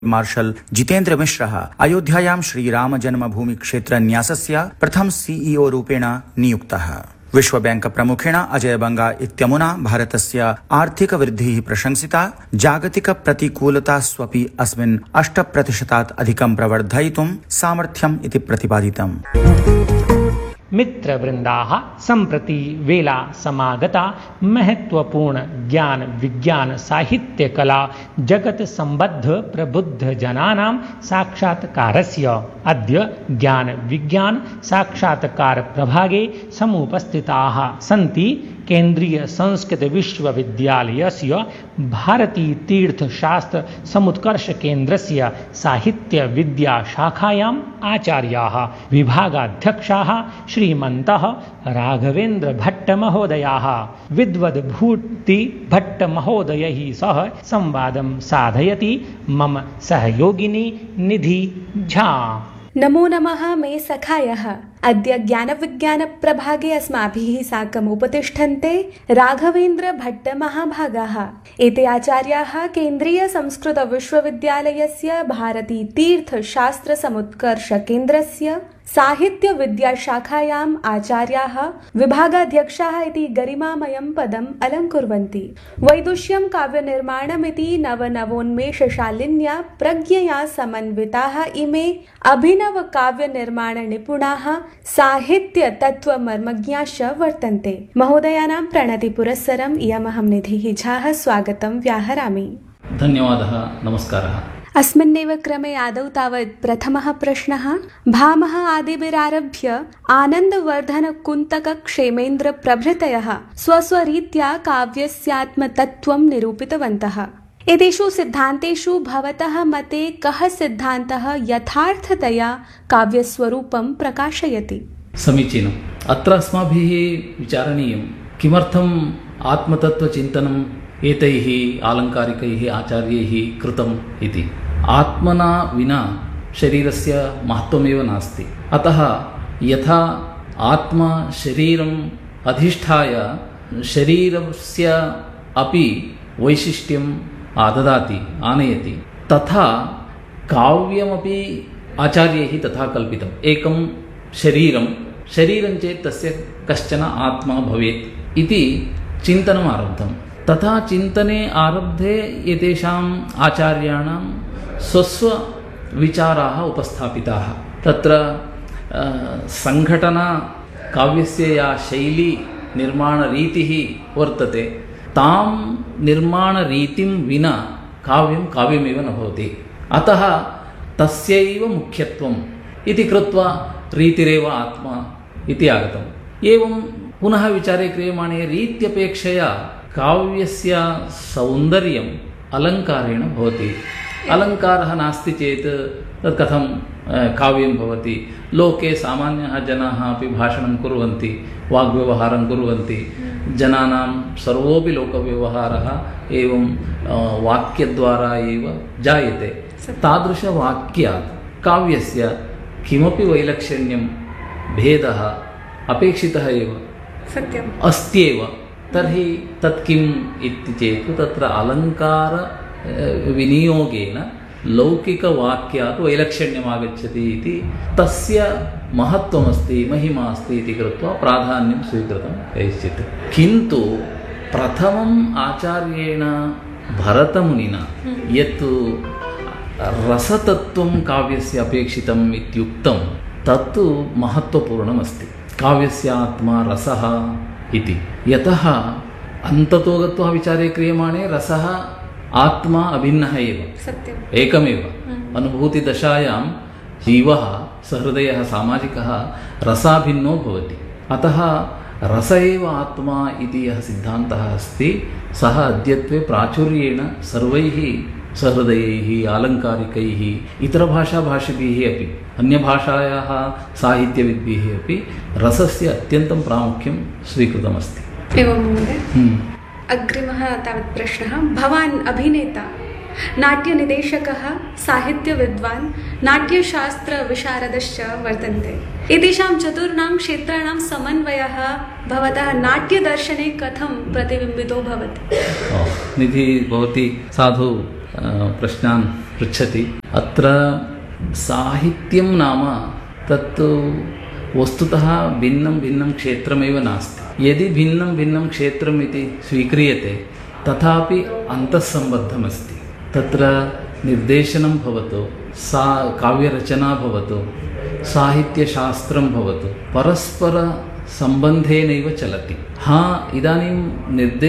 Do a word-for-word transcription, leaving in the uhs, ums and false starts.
Martial Jitendra मिश्रः अयोध्यायां Shriram जन्मभूमि क्षेत्र न्यासस्य प्रथम सीईओ रूपेण नियुक्तः। विश्व बैंक प्रमुखेण अजय बंगा इत्यमुना भारतस्य आर्थिक वृद्धिः प्रशंसिता। जागतिक प्रतिकूलता स्वपि अस्मिन् अष्ट प्रतिशतात् अधिकं प्रवर्धयितुं सामर्थ्यम् इति प्रतिपादितम्। मित्रवृन्दाः सम्प्रति वेला समागता महत्वपूर्ण ज्ञान विज्ञान साहित्य कला जगत सम्बद्ध प्रबुद्ध जनानां साक्षात्कारस्य अद्य ज्ञान विज्ञान साक्षात्कार प्रभागे समुपस्थिताः सन्ति। केन्द्रीय संस्कृत विश्वविद्यालयस्य भारती तीर्थशास्त्र समुत्कर्ष केन्द्रस्य साहित्य विद्या शाखायाम् आचार्याः विभागाध्यक्षाः श्रीमन्तः राघवेन्द्र भट्ट महोदयाः विद्वद्भूति भट्ट महोदयैः सह संवादं साधयति मम सहयोगिनी निधि झा। नमो नमः मे सखायः। अद्य ज्ञानविज्ञान प्रभागे अस्माभिः साकम् उपतिष्ठन्ते राघवेन्द्र भट्ट महाभागाः। एते आचार्याः केन्द्रीय संस्कृत विश्वविद्यालयस्य भारती तीर्थशास्त्र समुत्कर्ष केन्द्रस्य साहित्य विद्या शाखायाम् आचार्याः विभागाध्यक्षाः इति गरिमामयं पदम् अलङ्कुर्वन्ति। वैदुष्यं काव्यनिर्माणमिति नवनवोन्मेषशालिन्या प्रज्ञया समन्विताः इमे अभिनव काव्यनिर्माण निपुणाः साहित्य तत्त्वमर्मज्ञाश्च वर्तन्ते। महोदयानां प्रणतिपुरस्सरम् इयमहं निधिः झाः स्वागतं व्याहरामि। धन्यवादः, नमस्कारः। अस्मिन्नेव क्रमे आदौ तावत् प्रथमः प्रश्नः। भामह आदिभिरारभ्य आनन्दवर्धन कुन्तक क्षेमेन्द्र प्रभृतयः स्वस्वरीत्या काव्यस्यात्मतत्त्वं निरूपितवन्तः। एतेषु सिद्धान्तेषु भवतः मते कः सिद्धान्तः यथार्थतया काव्यस्वरूपं प्रकाशयति? समीचीनम्। अत्र अस्माभिः विचारणीयं किमर्थम् आत्मतत्त्वचिन्तनम् एतैः आलङ्कारिकैः आचार्यैः कृतम् इति। आत्मना विना शरीरस्य महत्त्वमेव नास्ति। अतः यथा आत्मा शरीरम् अधिष्ठाय शरीरस्य अपि वैशिष्ट्यम् आददाति आनयति, तथा काव्यमपि आचार्यैः तथा कल्पितम्। एकं शरीरं शरीरं चेत् तस्य कश्चन आत्मा भवेत् इति चिन्तनम् आरब्धम्। तथा चिन्तने आरब्धे एतेषाम् आचार्याणां स्वस्वविचाराः उपस्थापिताः। तत्र सङ्घटना काव्यस्य या शैली निर्माणरीतिः वर्तते, तां निर्माणरीतिं विना काव्यं काव्यमेव न भवति। अतः तस्यैव मुख्यत्वम् इति कृत्वा रीतिरेव आत्मा इति आगतम्। एवं पुनः विचारे क्रियमाणे रीत्यपेक्षया काव्यस्य सौन्दर्यम् अलङ्कारेण भवति। अलङ्कारः नास्ति चेत् तत् कथं काव्यं भवति? लोके सामान्याः जनाः अपि भाषणं कुर्वन्ति, वाग्व्यवहारं कुर्वन्ति। जनानां सर्वोऽपि लोकव्यवहारः एवं वाक्यद्वारा एव जायते। तादृशवाक्यात् काव्यस्य किमपि वैलक्षण्यं भेदः अपेक्षितः एव सत्यम् अस्त्येव। तर्हि तत् किम् इति चेत् तत्र अलङ्कार विनियोगेन लौकिकवाक्यात् वैलक्षण्यम् आगच्छति इति तस्य महत्त्वमस्ति, महिमा अस्ति इति कृत्वा प्राधान्यं स्वीकृतं कैश्चित्। किन्तु प्रथमम् आचार्येण भरतमुनिना यत् रसतत्त्वं काव्यस्य अपेक्षितम् इत्युक्तं तत्तु महत्त्वपूर्णमस्ति। काव्यस्य आत्मा रसः इति। यतः अन्ततो गत्वा विचारे क्रियमाणे रसः आत्मा अभिन्नः एव, सत्यम् एकमेव। अनुभूतिदशायां जीवः सहृदयः सामाजिकः रसाभिन्नो भवति। अतः रस एव आत्मा इति यः सिद्धान्तः अस्ति, सः अद्यत्वे प्राचुर्येण सर्वैः सहृदयैः आलङ्कारिकैः इतरभाषाभाषिभिः अपि अन्यभाषायाः साहित्यविद्भिः अपि रसस्य अत्यन्तं प्रामुख्यं स्वीकृतमस्ति। एवं महोदय, अग्रिमः तावत् प्रश्नः। भवान् अभिनेता, नाट्यनिदेशकः, साहित्यविद्वान्, नाट्यशास्त्रविशारदश्च वर्तन्ते। एतेषां चतुर्णां क्षेत्राणां समन्वयः भवतः नाट्यदर्शने कथं प्रतिबिम्बितो भवति? निधि भवती साधु प्रश्नान् पृच्छति। अत्र साहित्यं नाम तत्तु वस्तुतः भिन्नं भिन्नं क्षेत्रमेव नास्ति। यदि भिन्नं भिन्नं क्षेत्रम् इति स्वीक्रियते तथापि अन्तःसम्बद्धमस्ति। तत्र निर्देशनं भवतु, सा काव्यरचना भवतु, साहित्यशास्त्रं भवतु, परस्परसम्बन्धेनैव चलति। हा इदानीं निर्दे